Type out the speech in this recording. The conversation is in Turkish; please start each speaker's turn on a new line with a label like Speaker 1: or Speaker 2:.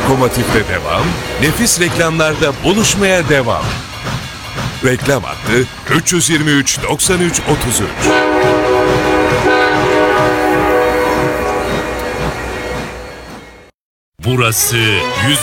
Speaker 1: Lokomotif'te devam, nefis reklamlarda buluşmaya devam. Reklam hattı 323 93 33.
Speaker 2: Burası